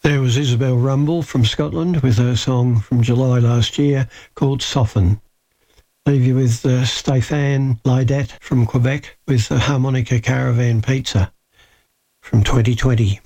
There was Isabel Rumble from Scotland with her song from July last year called Soften. Leave you with Stéphane Lydette from Quebec with the Harmonica Caravan Pizza from 2020.